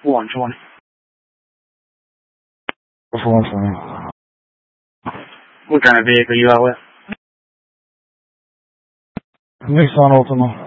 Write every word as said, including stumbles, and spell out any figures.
one twenty. one twenty. What kind of vehicle you out with? Nissan Altima.